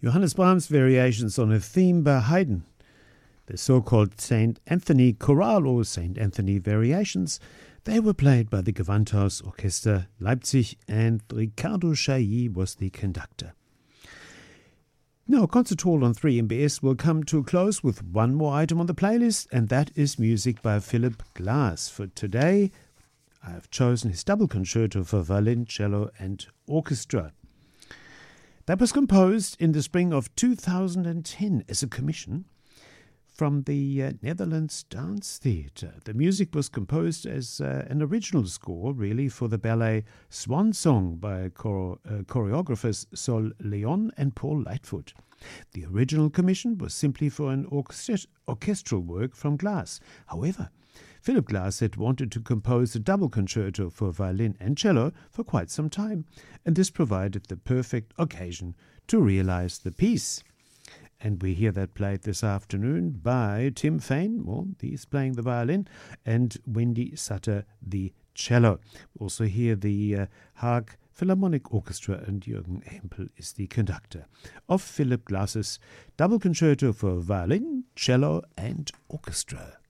Johannes Brahms' variations on a theme by Haydn, the so-called St. Anthony Chorale or St. Anthony Variations, they were played by the Gewandhaus Orchester Leipzig, and Ricardo Chailly was the conductor. Now, Concert Hall on 3MBS will come to a close with one more item on the playlist, and that is music by Philip Glass. For today, I have chosen his double concerto for violin, cello and orchestra. That was composed in the spring of 2010 as a commission from the Netherlands Dance Theatre. The music was composed as an original score, really, for the ballet Swan Song by choreographers Sol Leon and Paul Lightfoot. The original commission was simply for an orchestral work from Glass. However, Philip Glass had wanted to compose a double concerto for violin and cello for quite some time, and this provided the perfect occasion to realize the piece. And we hear that played this afternoon by Tim Fain, well, he's playing the violin, and Wendy Sutter, the cello. We also hear the Haag Philharmonic Orchestra, and Jürgen Hempel is the conductor of Philip Glass's double concerto for violin, cello and orchestra.